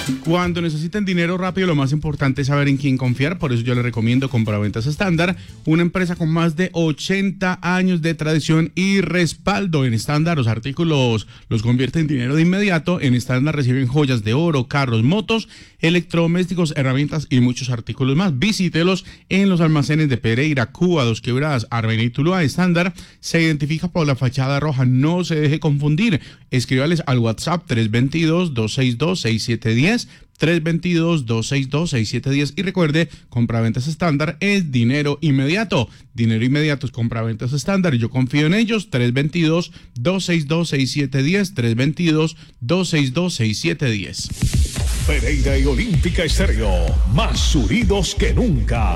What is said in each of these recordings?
Cuando necesiten dinero rápido, lo más importante es saber en quién confiar. Por eso yo les recomiendo Compraventas Estándar, una empresa con más de 80 años de tradición y respaldo. En Estándar los artículos los convierten en dinero de inmediato. En Estándar reciben joyas de oro, carros, motos, electrodomésticos, herramientas y muchos artículos más. Visítelos en los almacenes de Pereira, Cuba, Dos Quebradas, Armenia y Tuluá. Estándar se identifica por la fachada roja. No se deje confundir. Escríbales al WhatsApp 322-262-6710. 322-262-6710 y recuerde, Compraventas Estándar es dinero inmediato. Dinero inmediato es Compraventas Estándar y yo confío en ellos. 322-262-6710. 322-262-6710. Pereira y Olímpica Estéreo, más unidos que nunca.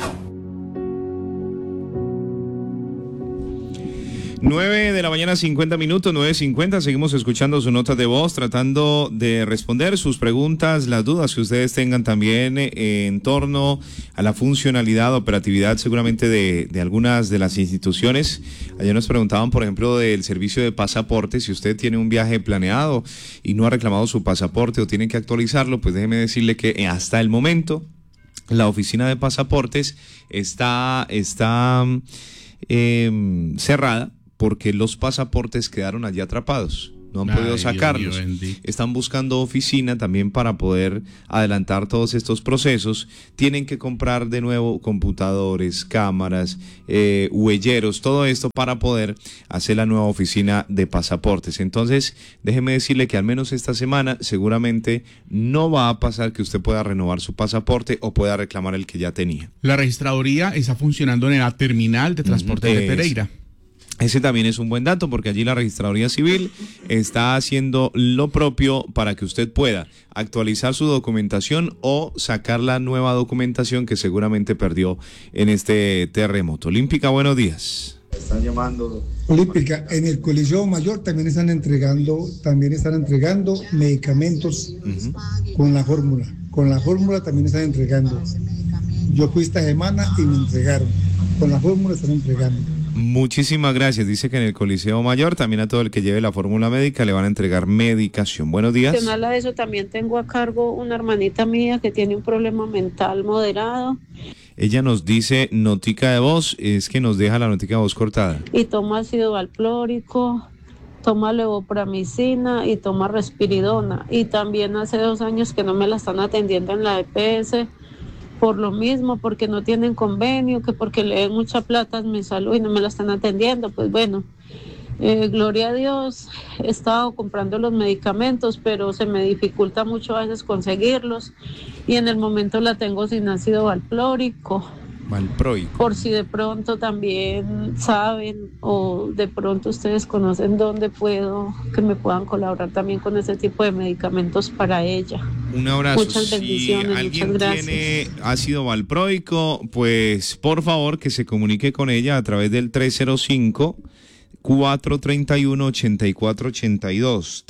9:50 a.m, 9:50. Seguimos escuchando su nota de voz, tratando de responder sus preguntas, las dudas que ustedes tengan también en torno a la funcionalidad, operatividad seguramente de algunas de las instituciones. Ayer nos preguntaban, por ejemplo, del servicio de pasaporte. Si usted tiene un viaje planeado y no ha reclamado su pasaporte o tiene que actualizarlo, pues déjeme decirle que hasta el momento la oficina de pasaportes está cerrada, porque los pasaportes quedaron allí atrapados, no han podido sacarlos. Dios mío, están buscando oficina también para poder adelantar todos estos procesos. Tienen que comprar de nuevo computadores, cámaras, huelleros, todo esto para poder hacer la nueva oficina de pasaportes. Entonces, déjeme decirle que al menos esta semana seguramente no va a pasar que usted pueda renovar su pasaporte o pueda reclamar el que ya tenía. La registraduría está funcionando en la terminal de transporte de Pereira. Ese también es un buen dato, porque allí la Registraduría Civil está haciendo lo propio para que usted pueda actualizar su documentación o sacar la nueva documentación que seguramente perdió en este terremoto. Olímpica, buenos días. Están llamando. Olímpica, en el Coliseo Mayor también están entregando medicamentos con la fórmula. Con la fórmula también están entregando. Yo fui esta semana y me entregaron. Con la fórmula están entregando. Muchísimas gracias. Dice que en el Coliseo Mayor también a todo el que lleve la fórmula médica le van a entregar medicación. Buenos días. Adicional a eso, también tengo a cargo una hermanita mía que tiene un problema mental moderado. Ella nos dice notica de voz, es que nos deja la notica de voz cortada. Y toma ácido valproico, toma levopramicina y toma respiridona. Y también hace 2 años que no me la están atendiendo en la EPS. Por lo mismo, porque no tienen convenio, que porque le den mucha plata a mi salud y no me la están atendiendo. Pues bueno, gloria a Dios, he estado comprando los medicamentos, pero se me dificulta mucho a veces conseguirlos y en el momento la tengo sin ácido valproico. Por si de pronto también saben o de pronto ustedes conocen dónde que me puedan colaborar también con ese tipo de medicamentos para ella. Un abrazo. Muchas bendiciones, si alguien muchas gracias. tiene ácido valproico, pues por favor que se comunique con ella a través del 305-431-8482.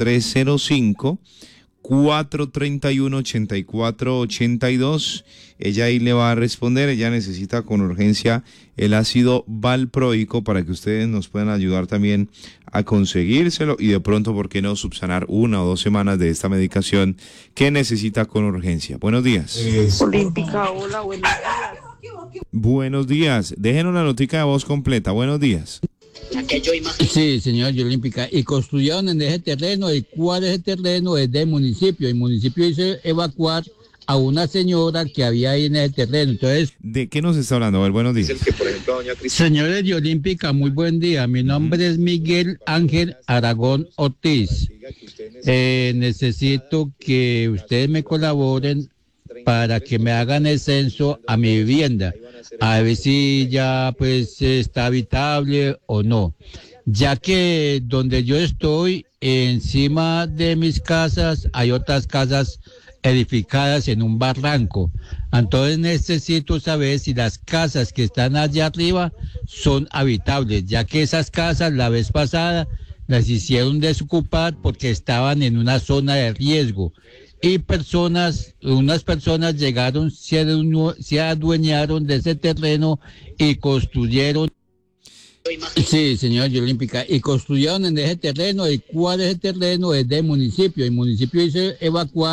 305-431-8482. Ella ahí le va a responder. Ella necesita con urgencia el ácido valproico para que ustedes nos puedan ayudar también a conseguírselo y de pronto, ¿por qué no subsanar 1 o 2 semanas de esta medicación que necesita con urgencia? Buenos días. Olímpica, hola, buenos días. Buenos días. Déjenos la notica de voz completa. Buenos días. Sí, señor Olímpica. Y construyeron en ese terreno, el cual ese terreno es del municipio. El municipio hizo evacuar a una señora que había ahí en el terreno. Entonces, ¿de qué nos está hablando? A ver, buenos días. Es el que, por ejemplo, doña Cristina. Señores de Olímpica, muy buen día. Mi nombre es Miguel Ángel Aragón Ortiz. Necesito que ustedes me colaboren para que me hagan el censo a mi vivienda, a ver si ya pues está habitable o no, ya que donde yo estoy, encima de mis casas, hay otras casas edificadas en un barranco. Entonces necesito saber si las casas que están allá arriba son habitables, ya que esas casas la vez pasada las hicieron desocupar porque estaban en una zona de riesgo. Y unas personas llegaron, se adueñaron de ese terreno y construyeron. Sí, señor Olímpica, y construyeron en ese terreno, el cual ese terreno es del municipio. El municipio hizo evacuar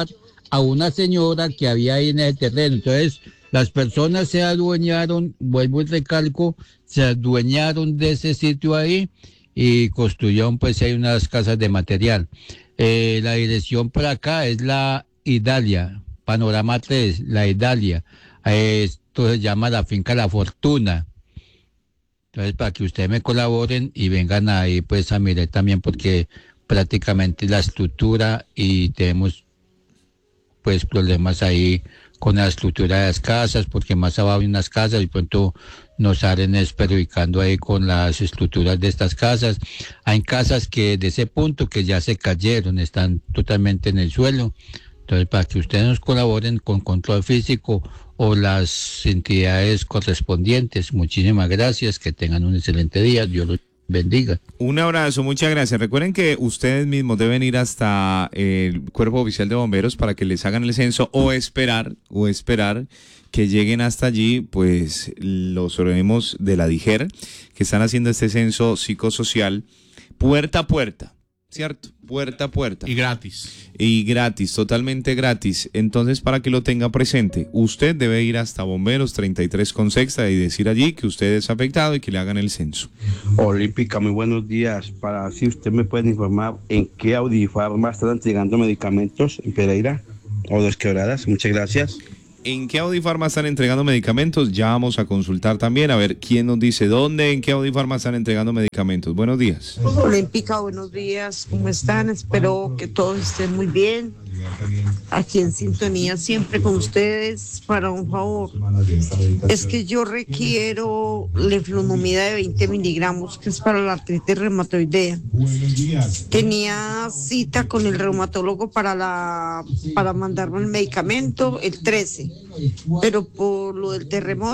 a una señora que había ahí en ese terreno. Entonces, las personas se adueñaron, vuelvo y recalco, se adueñaron de ese sitio ahí y construyeron pues hay unas casas de material. La dirección por acá es la Idalia, Panorama 3, la Idalia. Esto se llama la finca La Fortuna. Entonces, para que ustedes me colaboren y vengan ahí pues a mirar también, porque prácticamente la estructura y tenemos pues problemas ahí con la estructura de las casas, porque más abajo hay unas casas y pronto nos salen perjudicando ahí con las estructuras de estas casas. Hay casas que de ese punto que ya se cayeron, están totalmente en el suelo. Entonces, para que ustedes nos colaboren con control físico o las entidades correspondientes, muchísimas gracias, que tengan un excelente día, Dios los bendiga. Un abrazo, muchas gracias. Recuerden que ustedes mismos deben ir hasta el Cuerpo Oficial de Bomberos para que les hagan el censo o esperar que lleguen hasta allí, pues los organismos de la DIGER que están haciendo este censo psicosocial puerta a puerta, ¿cierto? Puerta a puerta. Y gratis. Y gratis, totalmente gratis. Entonces, para que lo tenga presente, usted debe ir hasta Bomberos 33 con Sexta y decir allí que usted es afectado y que le hagan el censo. Olímpica, muy buenos días. Para si usted me puede informar en qué Audifarma están entregando medicamentos en Pereira o Dos Quebradas. Muchas gracias. ¿En qué Audifarma están entregando medicamentos? Ya vamos a consultar también, a ver quién nos dice dónde, en qué Audifarma están entregando medicamentos. Buenos días. Olímpica, buenos días, ¿cómo están? Espero que todos estén muy bien. Aquí en sintonía siempre con ustedes. Para un favor, es que yo requiero leflunomida de 20 miligramos, que es para la artritis reumatoidea. Tenía cita con el reumatólogo para mandarme el medicamento el 13, pero por lo del terremoto